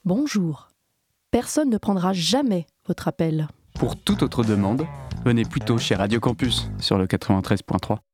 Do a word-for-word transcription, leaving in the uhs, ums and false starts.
Bonjour. Personne ne prendra jamais votre appel. Pour toute autre demande, venez plutôt chez Radio Campus sur le quatre-vingt-treize point trois.